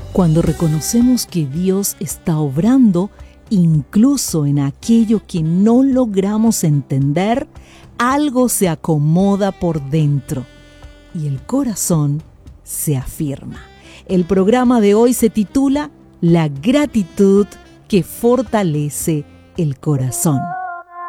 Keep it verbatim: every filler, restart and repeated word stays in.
Cuando reconocemos que Dios está obrando incluso en aquello que no logramos entender, algo se acomoda por dentro y el corazón se afirma. El programa de hoy se titula La gratitud que fortalece el corazón.